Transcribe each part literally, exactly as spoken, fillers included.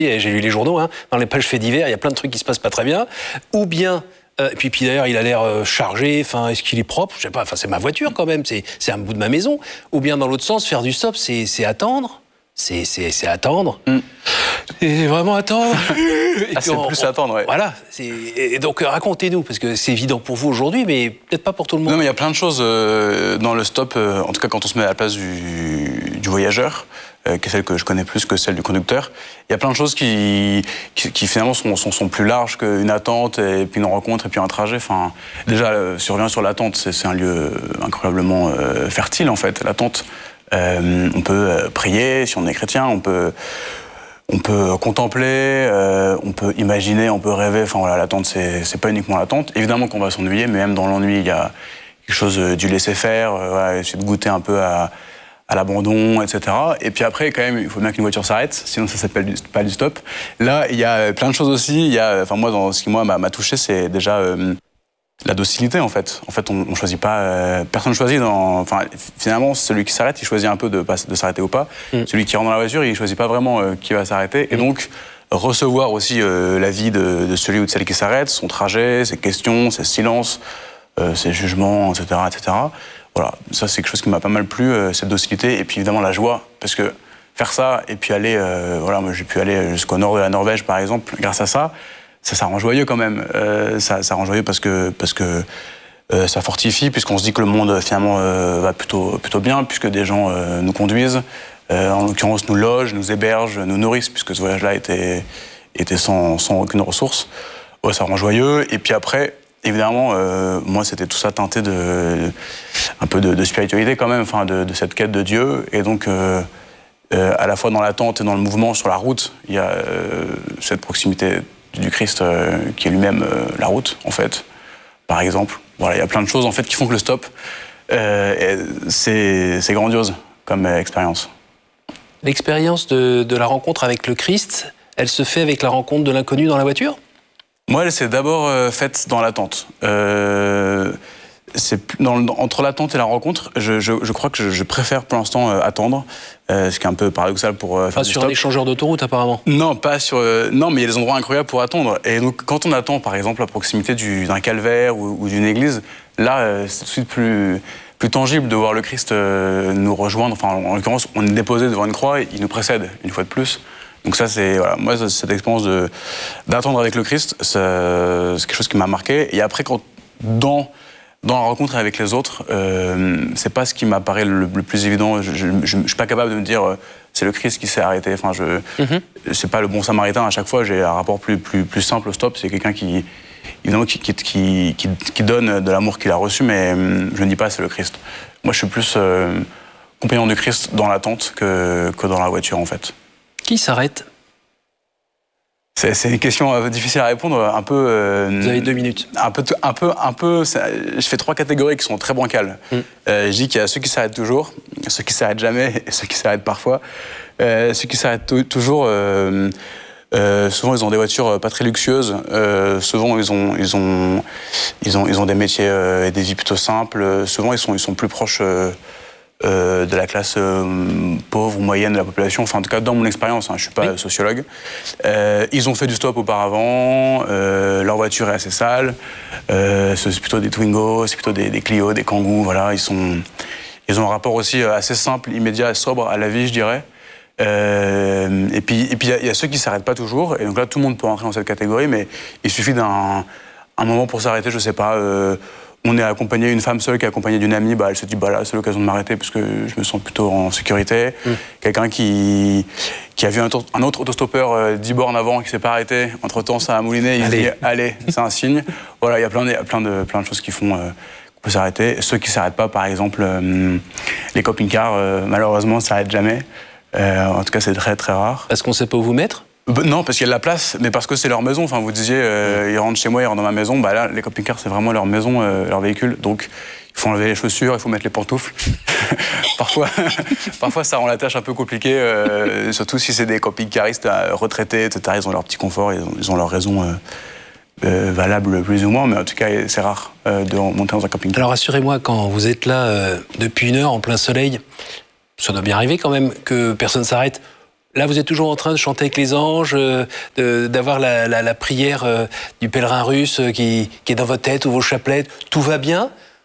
J'ai lu les journaux, hein, dans les pages faits divers, il y a plein de trucs qui se passent pas très bien. Ou bien, euh, puis, puis d'ailleurs, il a l'air euh, chargé, enfin, est-ce qu'il est propre? Je sais pas, enfin, c'est ma voiture quand même, c'est, c'est un bout de ma maison. Ou bien dans l'autre sens, faire du stop, c'est, c'est attendre. C'est, c'est, c'est attendre. Mm. Et vraiment attendre. Et ah, c'est on, plus on, attendre, ouais. Voilà. C'est, et donc, racontez-nous, parce que c'est évident pour vous aujourd'hui, mais peut-être pas pour tout le monde. Non, mais il y a plein de choses euh, dans le stop, euh, en tout cas quand on se met à la place du, du voyageur, euh, qui est celle que je connais plus que celle du conducteur. Il y a plein de choses qui, qui, qui finalement sont, sont, sont plus larges qu'une attente, et puis une rencontre, et puis un trajet. Enfin, déjà, euh, si on revient sur l'attente, c'est, c'est un lieu incroyablement euh, fertile, en fait, l'attente. Euh, on peut prier, si on est chrétien, on peut, on peut contempler, euh, on peut imaginer, on peut rêver. Enfin voilà, l'attente, c'est, c'est pas uniquement l'attente. Évidemment qu'on va s'ennuyer, mais même dans l'ennui, il y a quelque chose du laisser-faire, euh, voilà, essayer de goûter un peu à, à l'abandon, et cetera. Et puis après, quand même, il faut bien qu'une voiture s'arrête, sinon ça s'appelle du, pas du stop. Là, il y a plein de choses aussi. Il y a, enfin moi, dans ce qui moi m'a, m'a touché, c'est déjà euh, la docilité, en fait. En fait, on, on choisit pas... Euh, personne ne choisit dans... Enfin, finalement, celui qui s'arrête, il choisit un peu de, de s'arrêter ou pas. Mm. Celui qui rentre dans la voiture, il choisit pas vraiment euh, qui va s'arrêter. Mm. Et donc, recevoir aussi euh, la vie de, de celui ou de celle qui s'arrête, son trajet, ses questions, ses silences, euh, ses jugements, et cetera, et cetera. Voilà, ça, c'est quelque chose qui m'a pas mal plu, euh, cette docilité. Et puis, évidemment, la joie. Parce que faire ça, et puis aller... Euh, voilà, moi, j'ai pu aller jusqu'au nord de la Norvège, par exemple, grâce à ça. Ça, ça rend joyeux quand même. Euh, ça, ça rend joyeux parce que, parce que euh, ça fortifie, puisqu'on se dit que le monde finalement euh, va plutôt, plutôt bien, puisque des gens euh, nous conduisent, euh, en l'occurrence nous logent, nous hébergent, nous nourrissent, puisque ce voyage-là était, était sans, sans aucune ressource. Ouais, ça rend joyeux. Et puis après, évidemment, euh, moi c'était tout ça teinté de un peu de, de spiritualité quand même, enfin de, de cette quête de Dieu. Et donc euh, euh, à la fois dans l'attente et dans le mouvement sur la route, il y a euh, cette proximité du Christ euh, qui est lui-même euh, la route, en fait, par exemple. Voilà, il y a plein de choses, en fait, qui font que le stop, euh, c'est, c'est grandiose comme euh, expérience. L'expérience de, de la rencontre avec le Christ, elle se fait avec la rencontre de l'inconnu dans la voiture? Moi, elle s'est d'abord euh, faite dans l'attente. Euh, c'est dans, entre l'attente et la rencontre, je, je, je crois que je, je préfère pour l'instant euh, attendre, euh, ce qui est un peu paradoxal pour euh, faire pas du sur stop. un échangeur d'autoroute apparemment. Non, pas sur. Euh, non, mais il y a des endroits incroyables pour attendre. Et donc, quand on attend, par exemple, à proximité du, d'un calvaire ou, ou d'une église, là, euh, c'est tout de suite plus plus tangible de voir le Christ euh, nous rejoindre. Enfin, en, en l'occurrence, on est déposé devant une croix, et il nous précède une fois de plus. Donc ça, c'est voilà, moi cette expérience de d'attendre avec le Christ, ça, c'est quelque chose qui m'a marqué. Et après, quand dans Dans la rencontre avec les autres, euh, c'est pas ce qui m'apparaît le, le plus évident. Je, je, je, je suis pas capable de me dire euh, c'est le Christ qui s'est arrêté. Enfin, je, mm-hmm. c'est pas le bon Samaritain. À chaque fois, j'ai un rapport plus plus plus simple au stop. C'est quelqu'un qui évidemment qui qui qui, qui, qui donne de l'amour qu'il a reçu, mais euh, je ne dis pas c'est le Christ. Moi, je suis plus euh, compagnon du Christ dans l'attente que que dans la voiture en fait. Qui s'arrête? C'est, c'est une question euh, difficile à répondre, un peu... Euh, Vous avez deux minutes. Un peu, un peu, un peu ça, je fais trois catégories qui sont très bancales. Mm. Euh, je dis qu'il y a ceux qui s'arrêtent toujours, ceux qui s'arrêtent jamais et ceux qui s'arrêtent parfois. Euh, ceux qui s'arrêtent t- toujours, euh, euh, souvent ils ont des voitures pas très luxueuses, euh, souvent ils ont, ils, ont, ils, ont, ils ont des métiers euh, et des vies plutôt simples, souvent ils sont, ils sont plus proches... Euh, Euh, de la classe euh, pauvre ou moyenne de la population, enfin en tout cas dans mon expérience, hein, je ne suis pas oui. sociologue. Euh, ils ont fait du stop auparavant, euh, leur voiture est assez sale, euh, c'est plutôt des Twingo, c'est plutôt des, des Clio, des Kangoo, voilà, ils, sont, ils ont un rapport aussi assez simple, immédiat, sobre à la vie, je dirais. Euh, et puis il y, y a ceux qui ne s'arrêtent pas toujours, et donc là tout le monde peut entrer dans cette catégorie, mais il suffit d'un un moment pour s'arrêter, je ne sais pas... Euh, on est accompagné, une femme seule qui est accompagnée d'une amie, bah, elle se dit bah là c'est l'occasion de m'arrêter parce que je me sens plutôt en sécurité. Mmh. Quelqu'un qui, qui a vu un, tour, un autre autostoppeur euh, dix bornes avant qui ne s'est pas arrêté, entre-temps ça a mouliné, il allez. dit allez, c'est un signe. Voilà, il y a plein de, plein de, plein de choses qui font euh, qu'on peut s'arrêter. Ceux qui ne s'arrêtent pas, par exemple, euh, les camping-cars, euh, malheureusement, ne s'arrêtent jamais. Euh, en tout cas, c'est très très rare. Parce qu'on ne sait pas où vous mettre? Non, parce qu'il y a de la place, mais parce que c'est leur maison. Enfin, vous disiez, euh, mmh. ils rentrent chez moi, ils rentrent dans ma maison. Bah là, les camping-cars, c'est vraiment leur maison, euh, leur véhicule. Donc, il faut enlever les chaussures, il faut mettre les pantoufles. parfois, parfois, ça rend la tâche un peu compliquée, euh, surtout si c'est des camping-caristes euh, retraités, et cetera. Ils ont leur petit confort, ils ont, ils ont leur raison euh, euh, valable plus ou moins, mais en tout cas, c'est rare euh, de monter dans un camping-car. Alors, rassurez-moi, quand vous êtes là euh, depuis une heure en plein soleil, ça doit bien arriver quand même que personne s'arrête. Là, vous êtes toujours en train de chanter avec les anges, euh, de, d'avoir la, la, la prière euh, du pèlerin russe euh, qui, qui est dans votre tête ou vos chapelets. Tout va bien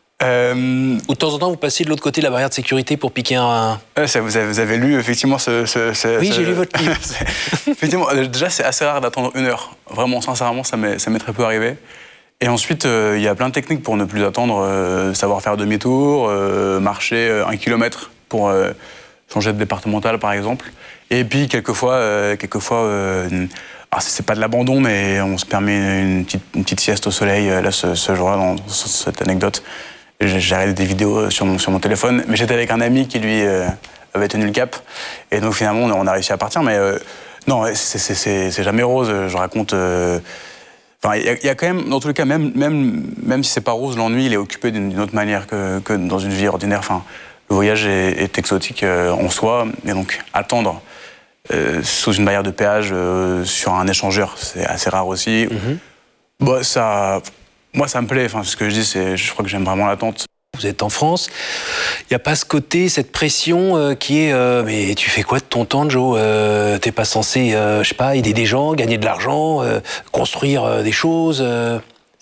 euh, Ou de temps en temps, vous passez de l'autre côté de la barrière de sécurité pour piquer un... Euh, ça, vous, avez, vous avez lu effectivement ce... ce, ce oui, ce... j'ai lu votre livre. Effectivement, déjà, c'est assez rare d'attendre une heure. Vraiment, sincèrement, ça m'est, ça m'est très peu arrivé. Et ensuite, il euh, y a plein de techniques pour ne plus attendre. Euh, savoir faire demi-tour, euh, marcher un kilomètre pour euh, changer de départemental, par exemple. Et puis, quelquefois, euh, quelquefois euh, alors c'est pas de l'abandon, mais on se permet une petite, une petite sieste au soleil. Là, ce, ce jour-là, dans cette anecdote, j'ai, j'ai regardé des vidéos sur mon, sur mon téléphone. Mais j'étais avec un ami qui, lui, euh, avait tenu le cap. Et donc, finalement, on a réussi à partir. Mais euh, non, c'est, c'est, c'est, c'est jamais rose. Je raconte... Euh, Enfin, il y, y a quand même, dans tous les cas, même, même, même si c'est pas rose, l'ennui, il est occupé d'une, d'une autre manière que, que dans une vie ordinaire. Enfin, le voyage est, est exotique euh, en soi, et donc attendre euh, sous une barrière de péage euh, sur un échangeur, c'est assez rare aussi. Mm-hmm. Bah, ça, moi, ça me plaît. Enfin, ce que je dis, c'est, je crois que j'aime vraiment l'attente. Vous êtes en France, il n'y a pas ce côté, cette pression euh, qui est euh, mais tu fais quoi de ton temps, Joe euh, T'es pas censé, euh, je sais pas, aider des gens, gagner de l'argent, euh, construire euh, des choses euh,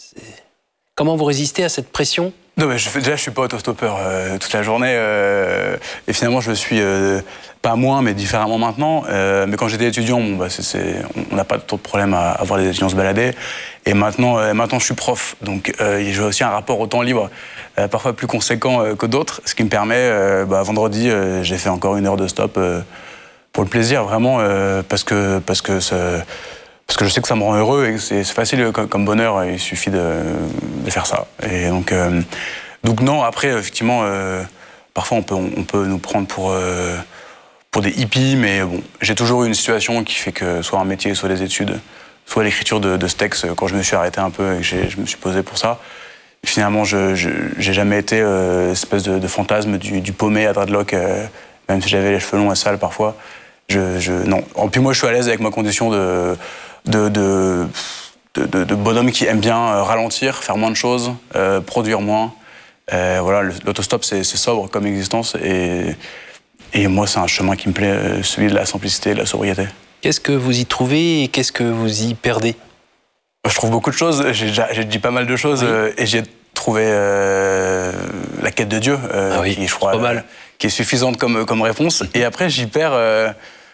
Comment vous résistez à cette pression? Non, mais je, déjà, je suis pas autostoppeur euh, toute la journée. Euh, et finalement, je le suis euh, pas moins, mais différemment maintenant. Euh, mais quand j'étais étudiant, bon, bah, c'est, c'est, on n'a pas trop de problème à, à voir les étudiants se balader. Et maintenant, euh, maintenant, je suis prof. Donc, euh, j'ai aussi un rapport au temps libre, euh, parfois plus conséquent euh, que d'autres. Ce qui me permet, euh, bah, vendredi, euh, j'ai fait encore une heure de stop euh, pour le plaisir, vraiment, euh, parce que, parce que ça, Parce que je sais que ça me rend heureux et que c'est, c'est facile comme, comme bonheur, il suffit de, de faire ça. Et donc, euh, donc non, après, effectivement, euh, parfois on peut, on peut nous prendre pour, euh, pour des hippies, mais bon, j'ai toujours eu une situation qui fait que soit un métier, soit des études, soit l'écriture de, de ce texte, quand je me suis arrêté un peu et que j'ai, je me suis posé pour ça, finalement, je, je, j'ai jamais été euh, espèce de, de fantasme du, du paumé à dreadlock, euh, même si j'avais les cheveux longs et sales parfois. Je, je, non. En plus, moi, je suis à l'aise avec ma condition de... De, de, de, de bonhomme qui aime bien euh, ralentir, faire moins de choses, euh, produire moins. Euh, voilà, le, l'autostop, c'est, c'est sobre comme existence. Et, et moi, c'est un chemin qui me plaît, euh, celui de la simplicité et de la sobriété. Qu'est-ce que vous y trouvez et qu'est-ce que vous y perdez? Je trouve beaucoup de choses. J'ai, déjà, j'ai dit pas mal de choses. Oui. euh, et j'ai trouvé euh, la quête de Dieu, euh, ah oui, qui, je crois, pas mal. Euh, qui est suffisante comme, comme réponse. Et après, j'y perds... Euh,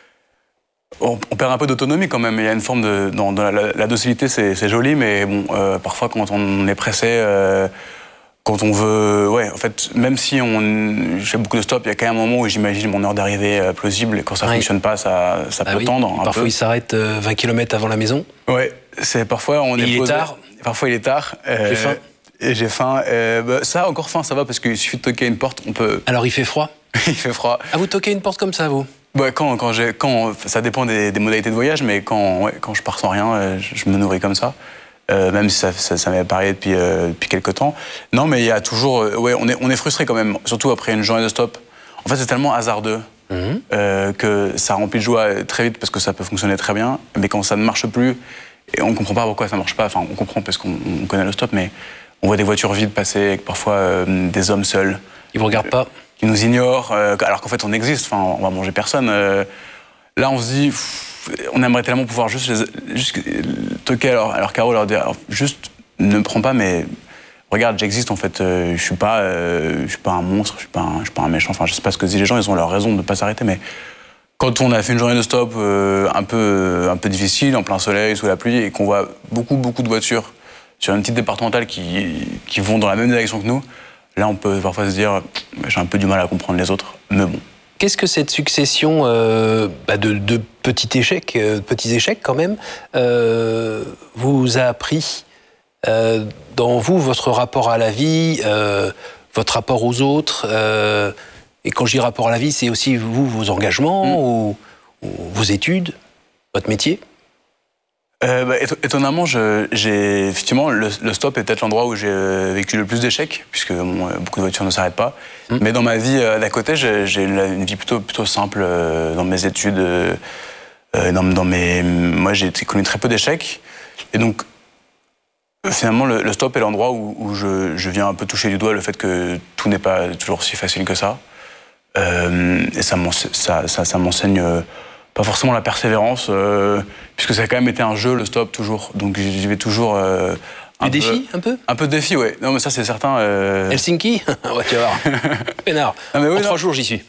On, on perd un peu d'autonomie quand même. Il y a une forme de... Dans, dans la, la docilité, c'est, c'est joli, mais bon, euh, parfois, quand on est pressé, euh, quand on veut... Ouais, en fait, même si on, je fais beaucoup de stops, il y a quand même un moment où j'imagine mon heure d'arrivée euh, plausible, et quand ça ne oui. fonctionne pas, ça, ça bah peut oui. tendre un parfois, peu. il s'arrête euh, vingt kilomètres avant la maison. Ouais, c'est parfois... On et est il posé, est tard. Parfois, il est tard. Euh, j'ai faim. Et j'ai faim. Euh, bah, ça, encore faim, ça va, parce qu'il suffit de toquer une porte, on peut... Alors, il fait froid? Il fait froid. Ah, vous toquez une porte comme ça, vous? Ouais, quand, quand j'ai, quand, ça dépend des, des modalités de voyage, mais quand, ouais, quand je pars sans rien, euh, je, je me nourris comme ça. Euh, même si ça, ça, ça m'est apparu depuis, euh, depuis quelques temps. Non, mais il y a toujours... Euh, ouais, on est, on est frustré quand même, surtout après une journée de stop. En fait, c'est tellement hasardeux mmh. euh, que ça remplit de joie très vite parce que ça peut fonctionner très bien. Mais quand ça ne marche plus, et on ne comprend pas pourquoi ça ne marche pas, enfin, on comprend parce qu'on on connaît le stop, mais on voit des voitures vides passer avec parfois euh, des hommes seuls. Ils ne vous regardent pas. Qui nous ignorent, euh, alors qu'en fait on existe, enfin, on va manger personne. Euh, là on se dit, pff, on aimerait tellement pouvoir juste, les, juste toquer à leur, à leur carreau, leur dire, alors, juste ne me prends pas, mais regarde, j'existe en fait, euh, je suis pas, euh, je suis pas un monstre, je suis pas un, je suis pas un méchant, enfin je sais pas ce que disent les gens, ils ont leur raison de ne pas s'arrêter, mais quand on a fait une journée de stop euh, un, peu, un peu difficile, en plein soleil, sous la pluie, et qu'on voit beaucoup, beaucoup de voitures sur une petite départementale qui, qui vont dans la même direction que nous, là, on peut parfois se dire, j'ai un peu du mal à comprendre les autres, mais bon. Qu'est-ce que cette succession euh, bah de, de petits échecs, euh, de petits échecs quand même, euh, vous a appris euh, dans vous, votre rapport à la vie, euh, votre rapport aux autres euh, et quand je dis rapport à la vie, c'est aussi vous, vos engagements, mmh. ou, ou vos études, votre métier? Euh, bah, étonnamment, je, j'ai, effectivement, le, le stop est peut-être l'endroit où j'ai vécu le plus d'échecs, puisque bon, beaucoup de voitures ne s'arrêtent pas. Mmh. Mais dans ma vie euh, d'à côté, j'ai, j'ai une vie plutôt, plutôt simple euh, dans mes études. Euh, dans, dans mes, moi, j'ai connu très peu d'échecs. Et donc, finalement, le, le stop est l'endroit où, où je, je viens un peu toucher du doigt le fait que tout n'est pas toujours si facile que ça. Euh, et ça, ça, ça, ça m'enseigne... Euh, pas forcément la persévérance, euh, puisque ça a quand même été un jeu, le stop, toujours. Donc j'y vais toujours... Euh, un du peu, défi, un peu Un peu de défi, ouais. Non, mais ça, c'est certain. Euh... Helsinki. Ouais, tu vas voir. Pénard. Non, mais oui, en non. trois jours, j'y suis.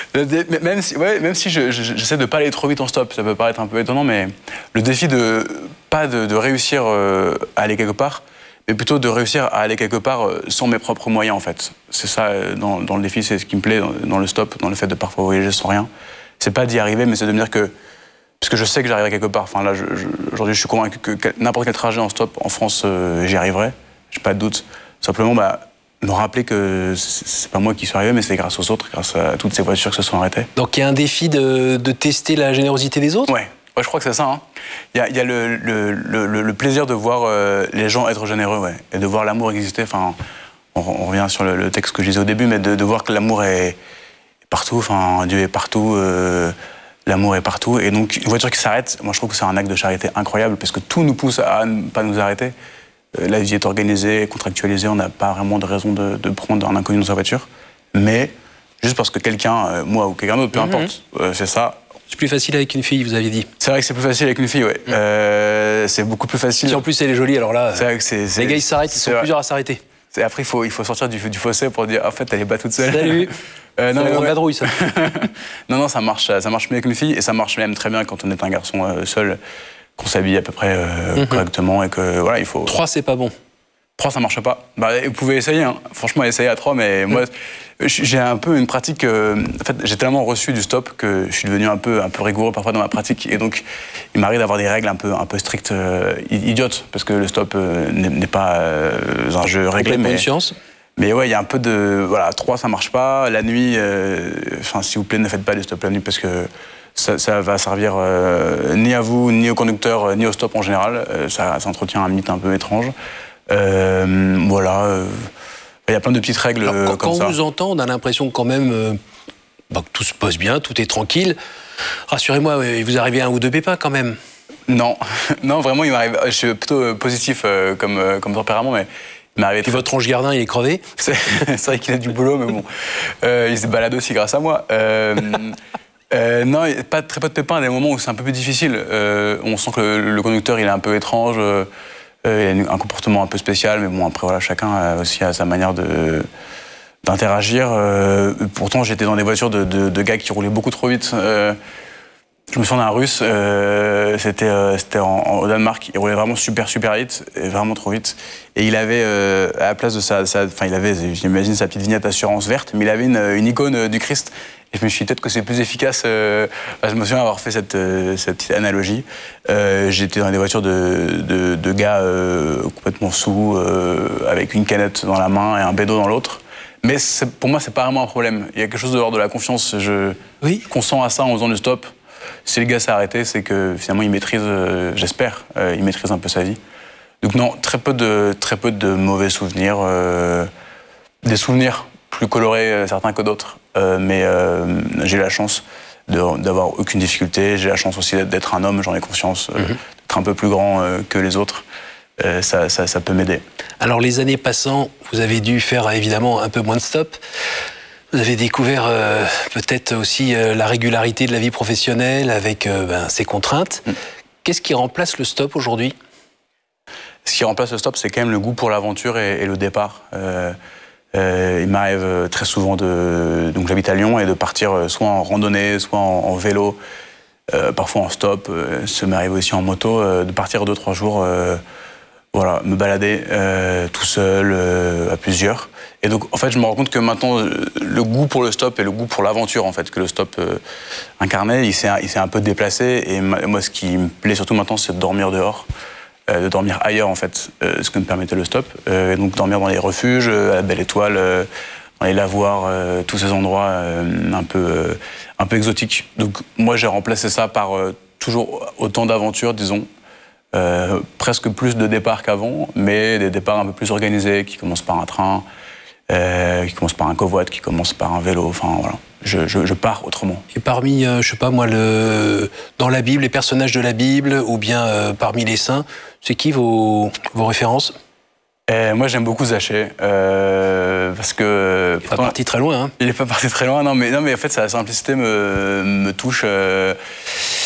Même si, ouais, même si je, je, j'essaie de pas aller trop vite en stop, ça peut paraître un peu étonnant, mais le défi de pas de, de réussir euh, à aller quelque part, mais plutôt de réussir à aller quelque part euh, sans mes propres moyens, en fait. C'est ça, euh, dans, dans le défi, c'est ce qui me plaît dans, dans le stop, dans le fait de parfois voyager sans rien. C'est pas d'y arriver, mais c'est de me dire que, parce que je sais que j'arriverai quelque part. Enfin là, je, je, aujourd'hui, je suis convaincu que, que n'importe quel trajet en stop en France, euh, j'y arriverai. J'ai pas de doute. Simplement, bah me rappeler que c'est pas moi qui suis arrivé, mais c'est grâce aux autres, grâce à toutes ces voitures qui se sont arrêtées. Donc il y a un défi de, de tester la générosité des autres ? Ouais, ouais, je crois que c'est ça. Hein. Il y a, il y a le, le, le, le plaisir de voir euh, les gens être généreux, ouais, et de voir l'amour exister. Enfin, on, on revient sur le, le texte que je disais au début, mais de, de voir que l'amour est partout. Enfin, Dieu est partout. Euh, L'amour est partout. Et donc, une voiture qui s'arrête, moi je trouve que c'est un acte de charité incroyable, parce que tout nous pousse à ne pas nous arrêter. La vie est organisée, contractualisée, on n'a pas vraiment de raison de, de prendre un inconnu dans sa voiture. Mais juste parce que quelqu'un, euh, moi ou quelqu'un d'autre, peu mm-hmm. importe, euh, c'est ça. C'est plus facile avec une fille, vous aviez dit. C'est vrai que c'est plus facile avec une fille, oui. Mm. Euh, c'est beaucoup plus facile. Si en plus elle est jolie, alors là, c'est vrai que c'est, c'est, les gars ils s'arrêtent, ils sont vrai. plusieurs à s'arrêter. Et après, il faut, il faut sortir du, du fossé pour dire, en fait, elle est pas toute seule. Salut. euh, non, c'est une vadrouille, ça. non, non, ça marche, ça marche mieux avec une fille, et ça marche même très bien quand on est un garçon euh, seul, qu'on s'habille à peu près euh, mm-hmm. correctement, et que voilà, il faut. Trois, c'est pas bon. Trois, ça marche pas. Bah, vous pouvez essayer, hein. Franchement, essayez à trois, mais moi, j'ai un peu une pratique. Euh, en fait, j'ai tellement reçu du stop que je suis devenu un peu, un peu rigoureux parfois dans ma pratique, et donc il m'arrive d'avoir des règles un peu, un peu strictes, euh, idiotes, parce que le stop euh, n'est, n'est pas euh, un jeu réglé. Mais une science. Mais ouais, il y a un peu de voilà, trois, ça marche pas. La nuit, enfin, euh, s'il vous plaît, ne faites pas les stops la nuit, parce que ça, ça va servir euh, ni à vous, ni au conducteur, ni au stop en général. Euh, ça, ça entretient un mythe un peu étrange. Euh, voilà, il euh, y a plein de petites règles. Alors, quand, comme quand ça. on vous entend, on a l'impression quand même euh, bah, que tout se passe bien, tout est tranquille. Rassurez-moi, il vous arrive un ou deux pépins quand même. Non, non, vraiment, il m'arrive. Je suis plutôt positif euh, comme, euh, comme tempérament, mais il m'arrive. Puis votre ange gardien, il est crevé. C'est, c'est vrai qu'il a du boulot, mais bon, euh, il se balade aussi grâce à moi. Euh, Euh, non, pas, très peu de pépins, il y a des moments où c'est un peu plus difficile. Euh, on sent que le, le conducteur, il est un peu étrange, euh, il a un comportement un peu spécial, mais bon, après, voilà, chacun a aussi a sa manière de, d'interagir. Euh, pourtant, j'étais dans des voitures de, de, de gars qui roulaient beaucoup trop vite. Euh, je me souviens d'un Russe, euh, c'était, euh, c'était en, en, au Danemark, il roulait vraiment super, super vite, et vraiment trop vite. Et il avait, euh, à la place de sa... Enfin, il avait, j'imagine, sa petite vignette assurance verte, mais il avait une, une icône du Christ. Et je me suis dit peut-être que c'est plus efficace. Euh, je me souviens avoir fait cette, euh, cette petite analogie. Euh, j'étais dans des voitures de, de, de gars euh, complètement sous, euh, avec une canette dans la main et un bédo dans l'autre. Mais pour moi, c'est pas vraiment un problème. Il y a quelque chose de l'ordre de la confiance. Je, oui. je consens à ça en faisant du stop. Si le gars s'est arrêté, c'est que finalement il maîtrise, euh, j'espère, euh, il maîtrise un peu sa vie. Donc non, très peu de, très peu de mauvais souvenirs. Euh, des souvenirs plus colorés euh, certains que d'autres. Euh, mais euh, j'ai la chance de, d'avoir aucune difficulté. J'ai la chance aussi d'être, d'être un homme, j'en ai conscience, euh, mm-hmm. d'être un peu plus grand euh, que les autres. Euh, ça, ça, ça peut m'aider. Alors les années passant, vous avez dû faire évidemment un peu moins de stop. Vous avez découvert euh, peut-être aussi euh, la régularité de la vie professionnelle avec euh, ben, ses contraintes. Mm. Qu'est-ce qui remplace le stop aujourd'hui ? Ce qui remplace le stop, c'est quand même le goût pour l'aventure et, et le départ. Euh, Euh, il m'arrive très souvent de... Donc j'habite à Lyon et de partir soit en randonnée, soit en, en vélo, euh, parfois en stop. Euh, ça m'arrive aussi en moto, euh, de partir deux, trois jours, euh, voilà, me balader euh, tout seul, euh, à plusieurs. Et donc en fait je me rends compte que maintenant le goût pour le stop et le goût pour l'aventure en fait que le stop euh, incarnait, il s'est, il s'est un peu déplacé. Et moi ce qui me plaît surtout maintenant, c'est de dormir dehors. De dormir ailleurs, en fait, euh, ce que me permettait le stop. Euh, donc dormir dans les refuges, euh, à la Belle Étoile, euh, dans les lavoirs, euh, tous ces endroits euh, un, peu, euh, un peu exotiques. Donc moi, j'ai remplacé ça par euh, toujours autant d'aventures, disons. Euh, presque plus de départs qu'avant, mais des départs un peu plus organisés, qui commencent par un train, euh, qui commencent par un covoit, qui commencent par un vélo, enfin voilà. Je, je, je pars autrement. Et parmi, euh, je sais pas moi, le, dans la Bible, les personnages de la Bible, ou bien euh, parmi les saints, c'est qui vos, vos références ? Et moi, j'aime beaucoup Zachée, euh, parce que... Il n'est pas parti très loin, hein ? Il n'est pas parti très loin, non mais, non, mais en fait, sa simplicité me, me touche. Euh,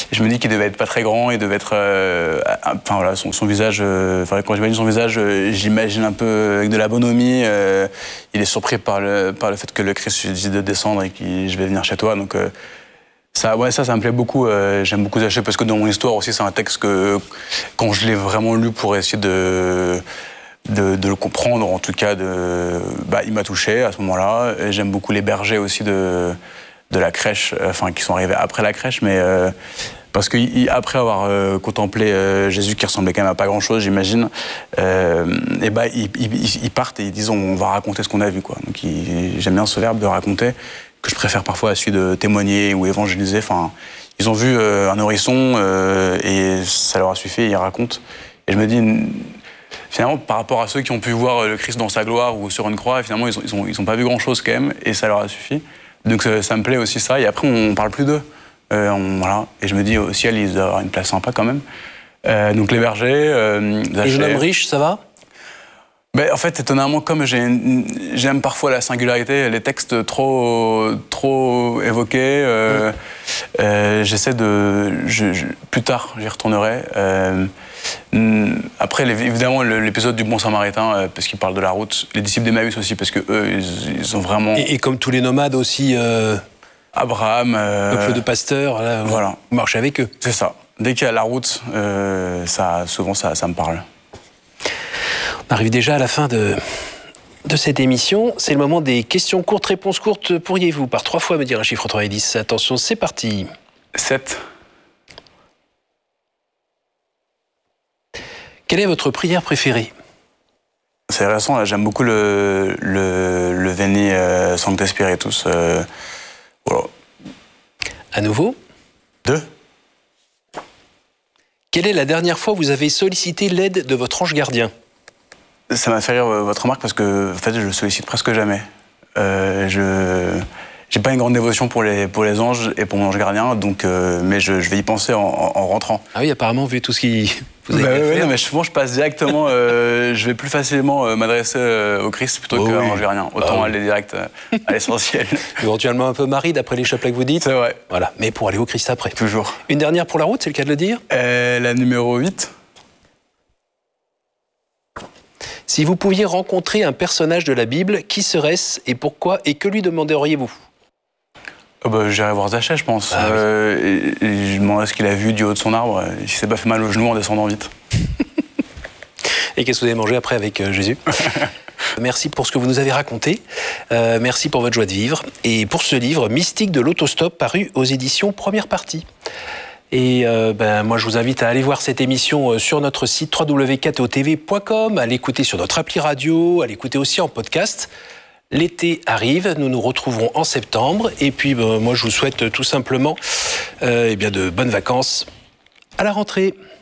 je me dis qu'il devait être pas très grand, il devait être, euh, enfin voilà, son, son visage. Euh, quand j'imagine son visage, euh, j'imagine un peu avec de la bonhomie. Euh, il est surpris par le par le fait que le Christ lui dise de descendre et que je vais venir chez toi. Donc euh, ça, ouais, ça, ça me plaît beaucoup. Euh, j'aime beaucoup Zaché parce que dans mon histoire aussi, c'est un texte que quand je l'ai vraiment lu pour essayer de De, de le comprendre, en tout cas, de, bah, il m'a touché à ce moment-là. Et j'aime beaucoup les bergers aussi de, de la crèche, enfin, qui sont arrivés après la crèche, mais euh, parce qu'après avoir euh, contemplé euh, Jésus qui ressemblait quand même à pas grand-chose, j'imagine, euh, et bah, ils, ils, ils partent et ils disent on va raconter ce qu'on a vu, quoi. Donc ils, j'aime bien ce verbe de raconter, que je préfère parfois à celui de témoigner ou évangéliser. Enfin, ils ont vu euh, un nourrisson euh, et ça leur a suffi, ils racontent. Et je me dis, finalement, par rapport à ceux qui ont pu voir le Christ dans sa gloire ou sur une croix, finalement, ils n'ont ils ont, ils ont pas vu grand-chose quand même, et ça leur a suffi. Donc ça, ça me plaît aussi ça. Et après, on ne parle plus d'eux. Euh, on, voilà. Et je me dis, au ciel, ils doivent avoir une place sympa quand même. Euh, donc les bergers, euh, Les jeunes hommes riches, ça va ? Ben, en fait, étonnamment, comme j'ai une, j'aime parfois la singularité, les textes trop, trop évoqués, euh, mmh. euh, j'essaie de... Je, je, plus tard, j'y retournerai. Euh, après, les, évidemment, l'épisode du Bon Samaritain, euh, parce qu'il parle de la route. Les disciples d'Emmaüs aussi, parce qu'eux, ils, ils ont vraiment... Et, et comme tous les nomades aussi... Euh... Abraham... Euh, peuple de pasteurs, là, voilà. On marche avec eux. C'est ça. Dès qu'il y a la route, euh, ça, souvent, ça, ça me parle. On arrive déjà à la fin de, de cette émission. C'est le moment des questions courtes, réponses courtes. Pourriez-vous par trois fois me dire un chiffre entre trois et dix ? Attention, c'est parti. sept. Quelle est votre prière préférée ? C'est récent, là, j'aime beaucoup le, le, le Veni euh, Sancte Spiritus. Euh, voilà. À nouveau ? Deux. Quelle est la dernière fois où vous avez sollicité l'aide de votre ange gardien ? Ça m'a fait rire votre remarque parce que en fait, je le sollicite presque jamais. Euh, je j'ai pas une grande dévotion pour les pour les anges et pour mon ange gardien, donc euh, mais je, je vais y penser en, en rentrant. Ah oui, apparemment vu tout ce qui vous avez bah, fait ouais, faire. Non, mais souvent je passe directement. euh, je vais plus facilement euh, m'adresser euh, au Christ plutôt oh, qu'à oui. l'ange gardien. Autant ah, aller oui. direct euh, à l'essentiel. Éventuellement un peu Marie d'après les chapelets que vous dites. C'est vrai. Voilà, mais pour aller au Christ après. Toujours. Une dernière pour la route, c'est le cas de le dire. Euh, la numéro huit. Si vous pouviez rencontrer un personnage de la Bible, qui serait-ce et pourquoi et que lui demanderiez-vous ? Oh bah, j'irai voir Zaché, je pense. Ah, euh, oui. et, et je demanderais ce qu'il a vu du haut de son arbre, il s'est pas fait mal au genou en descendant vite. Et qu'est-ce que vous avez mangé après avec euh, Jésus ? Merci pour ce que vous nous avez raconté. Euh, merci pour votre joie de vivre. Et pour ce livre, Mystique de l'autostop, paru aux éditions Première Partie. Et euh, ben, moi, je vous invite à aller voir cette émission sur notre site w w w point k t o t v point com, à l'écouter sur notre appli radio, à l'écouter aussi en podcast. L'été arrive, nous nous retrouverons en septembre. Et puis, ben, moi, je vous souhaite tout simplement euh, eh bien, de bonnes vacances à la rentrée.